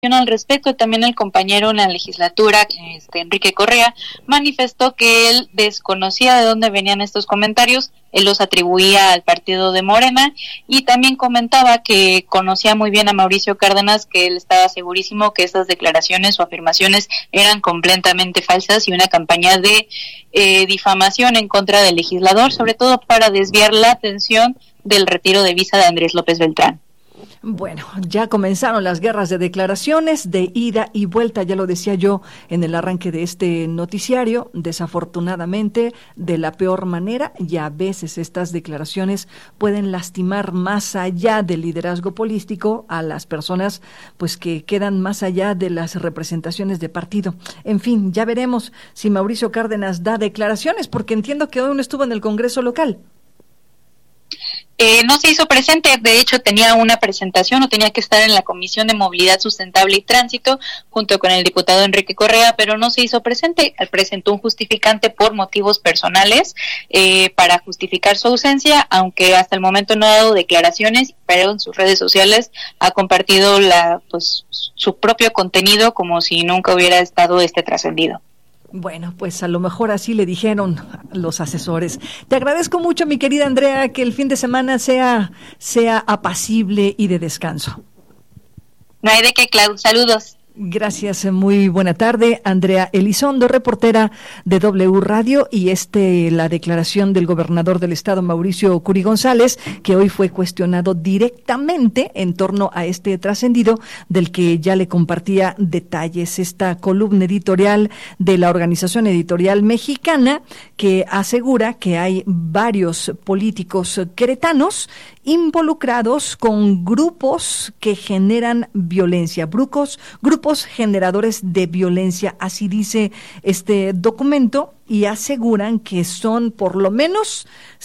al respecto. También el compañero en la legislatura, Enrique Correa, manifestó que él desconocía de dónde venían estos comentarios, él los atribuía al partido de Morena, y también comentaba que conocía muy bien a Mauricio Cárdenas, que él estaba segurísimo que estas declaraciones o afirmaciones eran completamente falsas y una campaña de difamación en contra del legislador, sobre todo para desviar la atención del retiro de visa de Andrés López Beltrán. Bueno, ya comenzaron las guerras de declaraciones de ida y vuelta, ya lo decía yo en el arranque de este noticiario, desafortunadamente de la peor manera, y a veces estas declaraciones pueden lastimar más allá del liderazgo político a las personas pues que quedan más allá de las representaciones de partido. En fin, ya veremos si Mauricio Cárdenas da declaraciones, porque entiendo que hoy no estuvo en el Congreso local. No se hizo presente, de hecho tenía una presentación o tenía que estar en la Comisión de Movilidad Sustentable y Tránsito junto con el diputado Enrique Correa, pero no se hizo presente. Presentó un justificante por motivos personales para justificar su ausencia, aunque hasta el momento no ha dado declaraciones, pero en sus redes sociales ha compartido su propio contenido como si nunca hubiera estado trascendido. Bueno, pues a lo mejor así le dijeron los asesores. Te agradezco mucho, mi querida Andrea, que el fin de semana sea apacible y de descanso. No hay de qué, Clau. Saludos. Gracias, muy buena tarde. Andrea Elizondo, reportera de W Radio, y la declaración del gobernador del estado, Mauricio Curi González, que hoy fue cuestionado directamente en torno a este trascendido del que ya le compartía detalles. Esta columna editorial de la Organización Editorial Mexicana, que asegura que hay varios políticos queretanos involucrados con grupos que generan violencia, grupos generadores de violencia, así dice este documento, y aseguran que son por lo menos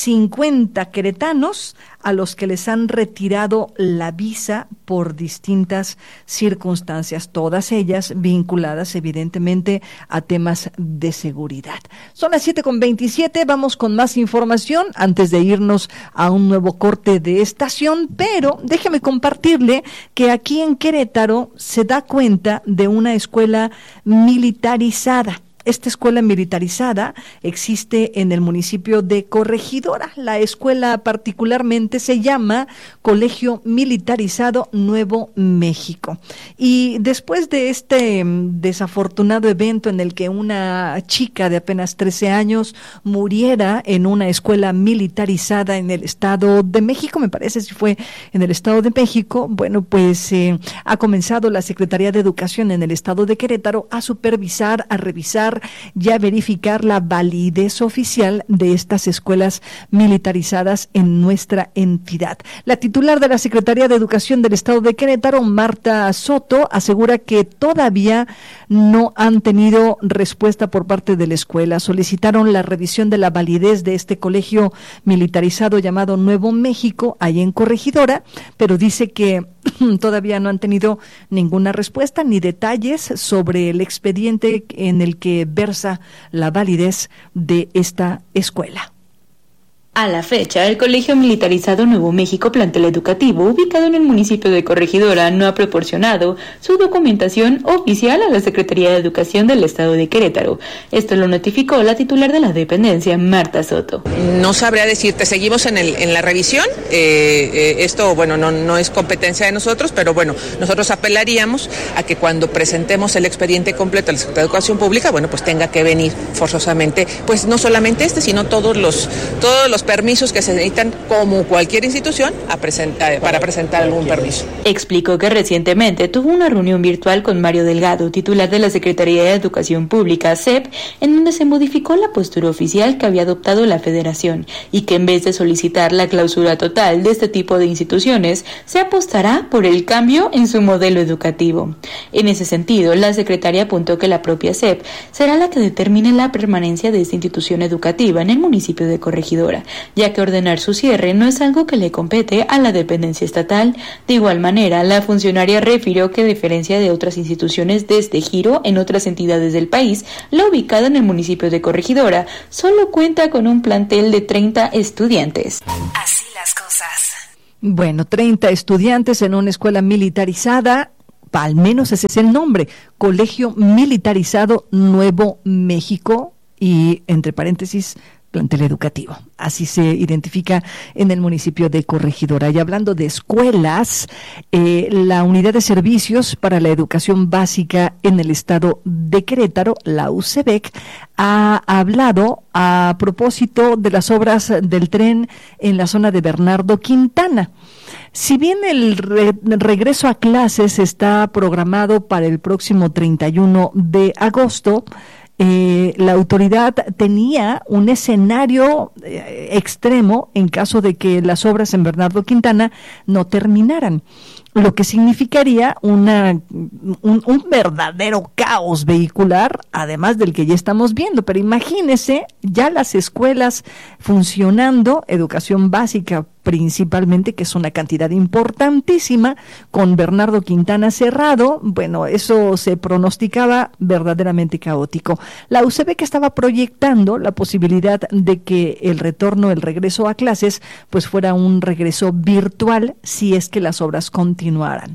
50 queretanos a los que les han retirado la visa por distintas circunstancias, todas ellas vinculadas evidentemente a temas de seguridad. Son las 7:27, vamos con más información antes de irnos a un nuevo corte de estación, pero déjeme compartirle que aquí en Querétaro se da cuenta de una escuela militarizada. Esta escuela militarizada existe en el municipio de Corregidora. La escuela particularmente se llama Colegio Militarizado Nuevo México. Y después de este desafortunado evento en el que una chica de apenas 13 años muriera en una escuela militarizada en el Estado de México, me parece si fue en el Estado de México, bueno, pues ha comenzado la Secretaría de Educación en el Estado de Querétaro a supervisar, a revisar y a verificar la validez oficial de estas escuelas militarizadas en nuestra entidad. La titular de la Secretaría de Educación del Estado de Querétaro, Marta Soto, asegura que todavía no han tenido respuesta por parte de la escuela. Solicitaron la revisión de la validez de este colegio militarizado llamado Nuevo México, ahí en Corregidora, pero dice que todavía no han tenido ninguna respuesta ni detalles sobre el expediente en el que versa la validez de esta escuela. A la fecha, el Colegio Militarizado Nuevo México Plantel Educativo, ubicado en el municipio de Corregidora, no ha proporcionado su documentación oficial a la Secretaría de Educación del Estado de Querétaro. Esto lo notificó la titular de la dependencia, Marta Soto. No sabría decirte, seguimos en la revisión. Esto, bueno, no es competencia de nosotros, pero bueno, nosotros apelaríamos a que cuando presentemos el expediente completo a la Secretaría de Educación Pública, bueno, pues tenga que venir forzosamente, pues no solamente sino todos los permisos que se necesitan, como cualquier institución, para presentar algún permiso. Explicó que recientemente tuvo una reunión virtual con Mario Delgado, titular de la Secretaría de Educación Pública, SEP, en donde se modificó la postura oficial que había adoptado la Federación y que en vez de solicitar la clausura total de este tipo de instituciones, se apostará por el cambio en su modelo educativo. En ese sentido, la secretaria apuntó que la propia SEP será la que determine la permanencia de esta institución educativa en el municipio de Corregidora, ya que ordenar su cierre no es algo que le compete a la dependencia estatal. De igual manera, la funcionaria refirió que, a diferencia de otras instituciones de este giro en otras entidades del país, la ubicada en el municipio de Corregidora solo cuenta con un plantel de 30 estudiantes. Así las cosas. Bueno, 30 estudiantes en una escuela militarizada. al menos ese es el nombre, Colegio Militarizado Nuevo México, y entre paréntesis, plantel educativo. Así se identifica en el municipio de Corregidora. Y hablando de escuelas, la Unidad de Servicios para la Educación Básica en el estado de Querétaro, la UCEBEC, ha hablado a propósito de las obras del tren en la zona de Bernardo Quintana. Si bien el regreso a clases está programado para el próximo 31 de agosto, la autoridad tenía un escenario extremo en caso de que las obras en Bernardo Quintana no terminaran, lo que significaría un verdadero caos vehicular, además del que ya estamos viendo. Pero imagínese ya las escuelas funcionando, educación básica principalmente, que es una cantidad importantísima, con Bernardo Quintana cerrado. Bueno, eso se pronosticaba verdaderamente caótico. La UCEBEC estaba proyectando la posibilidad de que el regreso a clases, pues fuera un regreso virtual si es que las obras continuaban.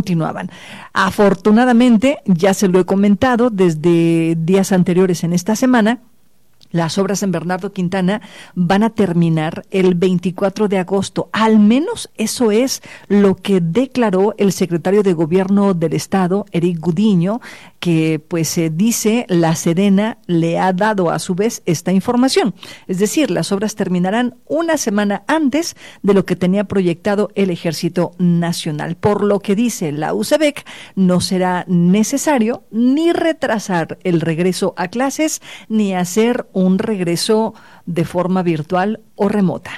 Afortunadamente, ya se lo he comentado desde días anteriores en esta semana, las obras en Bernardo Quintana van a terminar el 24 de agosto. Al menos eso es lo que declaró el secretario de Gobierno del Estado, Eric Gudiño, que pues dice la Sedena le ha dado a su vez esta información. Es decir, las obras terminarán una semana antes de lo que tenía proyectado el Ejército Nacional. Por lo que dice la UCEBEC, no será necesario ni retrasar el regreso a clases ni hacer un regreso de forma virtual o remota.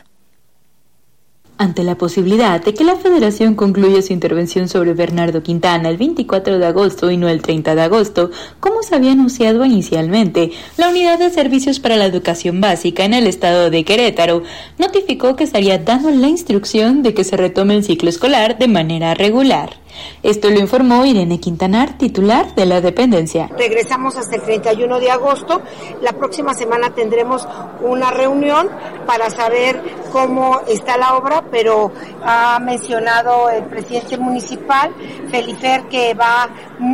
Ante la posibilidad de que la Federación concluya su intervención sobre Bernardo Quintana el 24 de agosto y no el 30 de agosto, como se había anunciado inicialmente, la Unidad de Servicios para la Educación Básica en el estado de Querétaro notificó que estaría dando la instrucción de que se retome el ciclo escolar de manera regular. Esto lo informó Irene Quintanar, titular de la dependencia. Regresamos hasta el 31 de agosto. La próxima semana tendremos una reunión para saber cómo está la obra, pero ha mencionado el presidente municipal, Felifer, que va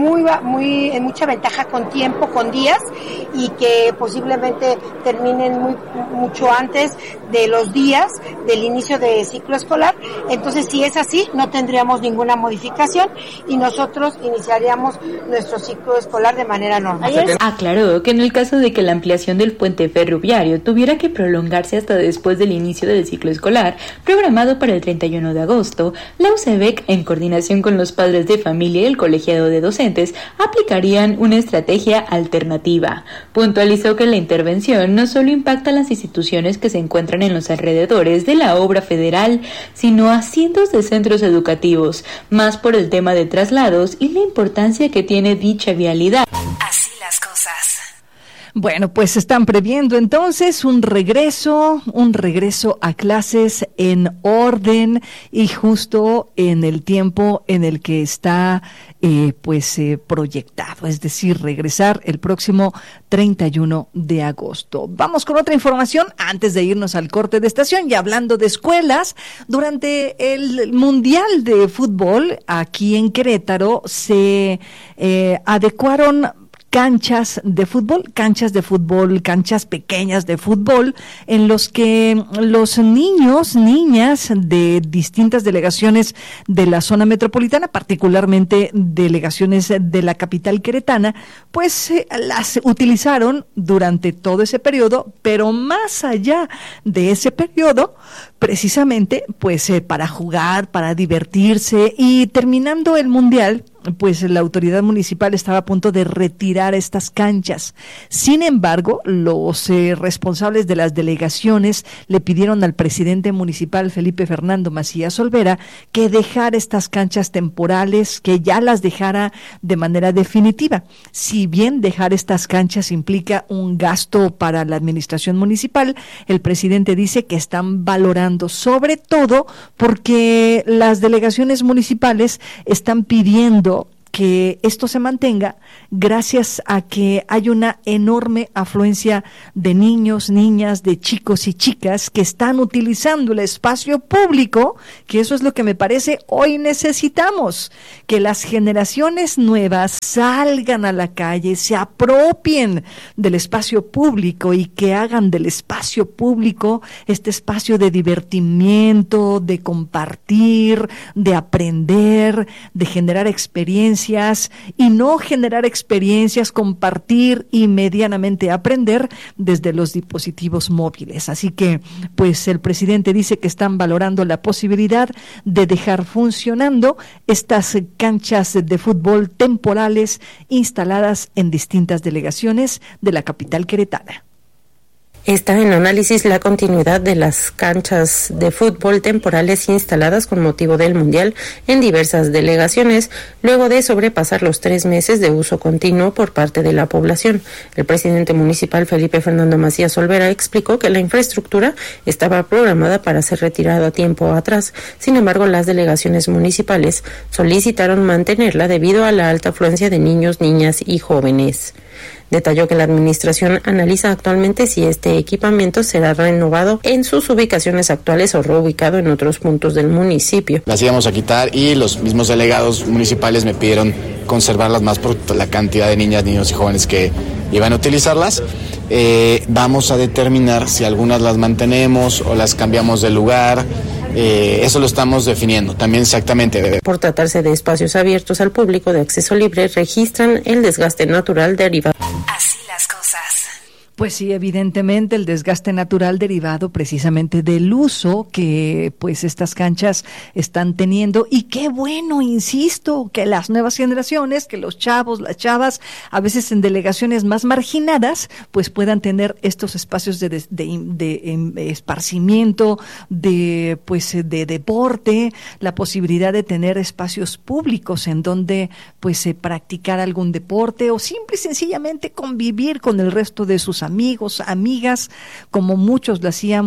en mucha ventaja con tiempo, con días, y que posiblemente terminen mucho antes de los días del inicio del ciclo escolar. Entonces, si es así, no tendríamos ninguna modificación y nosotros iniciaríamos nuestro ciclo escolar de manera normal. Aclaró que en el caso de que la ampliación del puente ferroviario tuviera que prolongarse hasta después del inicio del ciclo escolar, programado para el 31 de agosto, la UCEBEC, en coordinación con los padres de familia y el colegiado de docentes, aplicarían una estrategia alternativa. Puntualizó que la intervención no solo impacta a las instituciones que se encuentran en los alrededores de la obra federal, sino a cientos de centros educativos, más por el tema de traslados y la importancia que tiene dicha vialidad. Así las cosas. Bueno, pues están previendo entonces un regreso a clases en orden y justo en el tiempo en el que está proyectado, es decir, regresar el próximo 31 de agosto. Vamos con otra información antes de irnos al corte de estación, y hablando de escuelas, durante el Mundial de Fútbol aquí en Querétaro se adecuaron canchas de fútbol, canchas pequeñas de fútbol, en los que los niños, niñas de distintas delegaciones de la zona metropolitana, particularmente delegaciones de la capital queretana, pues las utilizaron durante todo ese periodo, pero más allá de ese periodo, precisamente pues para jugar, para divertirse, y terminando el Mundial, pues la autoridad municipal estaba a punto de retirar estas canchas. Sin embargo, los responsables de las delegaciones le pidieron al presidente municipal, Felipe Fernando Macías Olvera, que dejara estas canchas temporales, que ya las dejara de manera definitiva. Si bien dejar estas canchas implica un gasto para la administración municipal, el presidente dice que están valorando, sobre todo porque las delegaciones municipales están pidiendo que esto se mantenga gracias a que hay una enorme afluencia de niños, niñas, de chicos y chicas que están utilizando el espacio público, que eso es lo que me parece hoy necesitamos, que las generaciones nuevas salgan a la calle, se apropien del espacio público y que hagan del espacio público este espacio de divertimiento, de compartir, de aprender, de generar experiencias y no generar experiencias, compartir y medianamente aprender desde los dispositivos móviles. Así que, pues el presidente dice que están valorando la posibilidad de dejar funcionando estas canchas de fútbol temporales instaladas en distintas delegaciones de la capital queretana. Está en análisis la continuidad de las canchas de fútbol temporales instaladas con motivo del Mundial en diversas delegaciones, luego de sobrepasar los 3 meses de uso continuo por parte de la población. El presidente municipal Felipe Fernando Macías Olvera explicó que la infraestructura estaba programada para ser retirada tiempo atrás. Sin embargo, las delegaciones municipales solicitaron mantenerla debido a la alta afluencia de niños, niñas y jóvenes. Detalló que la administración analiza actualmente si este equipamiento será renovado en sus ubicaciones actuales o reubicado en otros puntos del municipio. Las íbamos a quitar y los mismos delegados municipales me pidieron conservarlas más por la cantidad de niñas, niños y jóvenes que iban a utilizarlas. Vamos a determinar si algunas las mantenemos o las cambiamos de lugar. Eso lo estamos definiendo también exactamente. Por tratarse de espacios abiertos al público de acceso libre, registran el desgaste natural derivado. Así las cosas. Pues sí, evidentemente el desgaste natural derivado precisamente del uso que pues estas canchas están teniendo, y qué bueno, insisto, que las nuevas generaciones, que los chavos, las chavas, a veces en delegaciones más marginadas, pues puedan tener estos espacios de esparcimiento, de deporte, la posibilidad de tener espacios públicos en donde pues practicar algún deporte o simple y sencillamente convivir con el resto de sus amigos, amigas, como muchos lo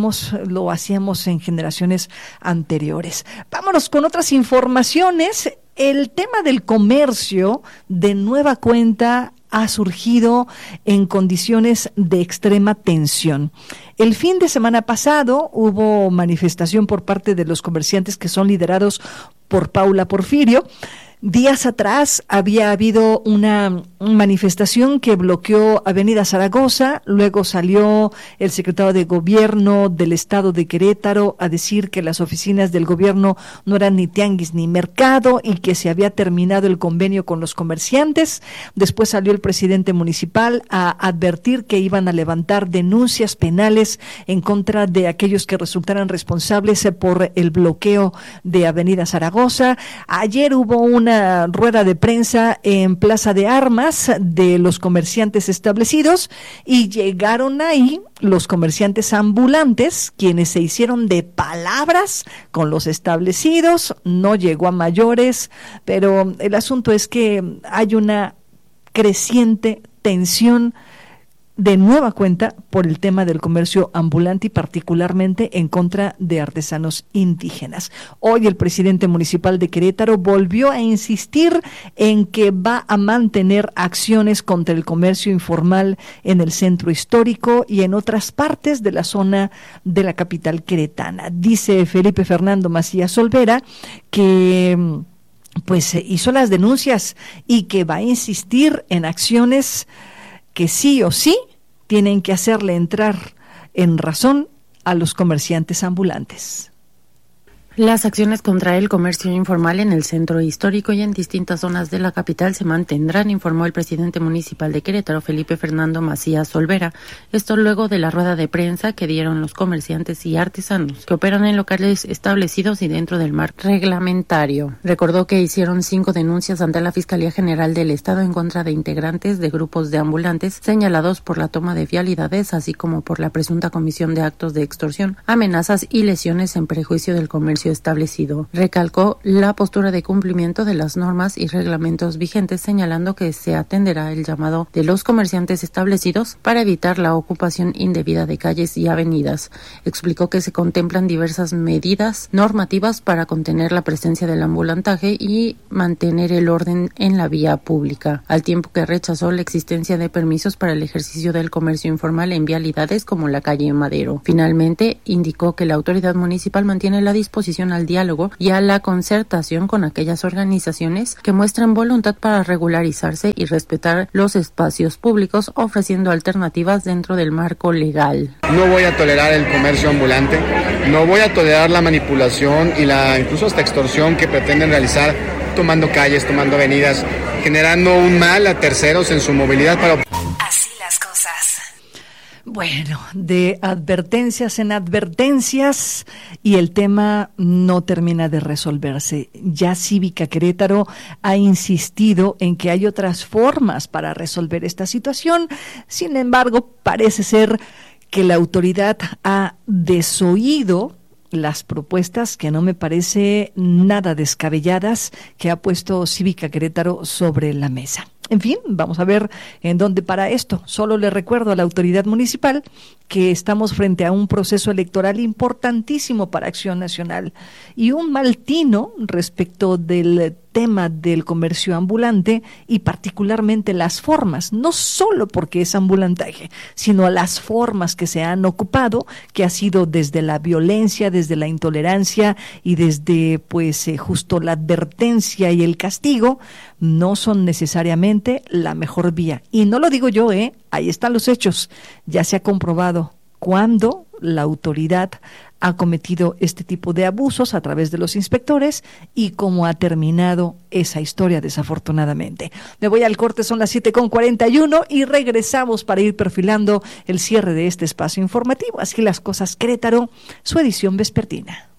hacíamos en generaciones anteriores. Vámonos con otras informaciones. El tema del comercio de nueva cuenta ha surgido en condiciones de extrema tensión. El fin de semana pasado hubo manifestación por parte de los comerciantes que son liderados por Paula Porfirio. Días atrás había habido una manifestación que bloqueó Avenida Zaragoza, luego salió el secretario de Gobierno del Estado de Querétaro a decir que las oficinas del gobierno no eran ni tianguis ni mercado y que se había terminado el convenio con los comerciantes. Después salió el presidente municipal a advertir que iban a levantar denuncias penales en contra de aquellos que resultaran responsables por el bloqueo de Avenida Zaragoza. Ayer hubo una rueda de prensa en Plaza de Armas de los comerciantes establecidos y llegaron ahí los comerciantes ambulantes, quienes se hicieron de palabras con los establecidos. No llegó a mayores, pero el asunto es que hay una creciente tensión de nueva cuenta por el tema del comercio ambulante y particularmente en contra de artesanos indígenas. Hoy el presidente municipal de Querétaro volvió a insistir en que va a mantener acciones contra el comercio informal en el centro histórico y en otras partes de la zona de la capital queretana. Dice Felipe Fernando Macías Olvera que pues hizo las denuncias y que va a insistir en acciones que sí o sí tienen que hacerle entrar en razón a los comerciantes ambulantes. Las acciones contra el comercio informal en el centro histórico y en distintas zonas de la capital se mantendrán, informó el presidente municipal de Querétaro, Felipe Fernando Macías Olvera. Esto luego de la rueda de prensa que dieron los comerciantes y artesanos que operan en locales establecidos y dentro del marco reglamentario. Recordó que hicieron 5 denuncias ante la Fiscalía General del Estado en contra de integrantes de grupos de ambulantes señalados por la toma de vialidades, así como por la presunta comisión de actos de extorsión, amenazas y lesiones en perjuicio del comercio comercio establecido. Recalcó la postura de cumplimiento de las normas y reglamentos vigentes, señalando que se atenderá el llamado de los comerciantes establecidos para evitar la ocupación indebida de calles y avenidas. Explicó que se contemplan diversas medidas normativas para contener la presencia del ambulantaje y mantener el orden en la vía pública, al tiempo que rechazó la existencia de permisos para el ejercicio del comercio informal en vialidades como la calle Madero. Finalmente, indicó que la autoridad municipal mantiene la disposición al diálogo y a la concertación con aquellas organizaciones que muestran voluntad para regularizarse y respetar los espacios públicos, ofreciendo alternativas dentro del marco legal. No voy a tolerar el comercio ambulante, no voy a tolerar la manipulación y incluso hasta extorsión que pretenden realizar tomando calles, tomando avenidas, generando un mal a terceros en su movilidad para... Así las cosas. Bueno, de advertencias en advertencias y el tema no termina de resolverse. Ya Cívica Querétaro ha insistido en que hay otras formas para resolver esta situación. Sin embargo, parece ser que la autoridad ha desoído las propuestas, que no me parece nada descabelladas, que ha puesto Cívica Querétaro sobre la mesa. En fin, vamos a ver en dónde para esto. Solo le recuerdo a la autoridad municipal que estamos frente a un proceso electoral importantísimo para Acción Nacional y un mal tino respecto del tema del comercio ambulante y particularmente las formas, no solo porque es ambulantaje, sino las formas que se han ocupado, que ha sido desde la violencia, desde la intolerancia y desde justo la advertencia y el castigo, no son necesariamente la mejor vía. Y no lo digo yo, ahí están los hechos, ya se ha comprobado cuando la autoridad ha cometido este tipo de abusos a través de los inspectores y cómo ha terminado esa historia desafortunadamente. Me voy al corte, son las 7:41 y regresamos para ir perfilando el cierre de este espacio informativo. Así las cosas, Querétaro, su edición vespertina.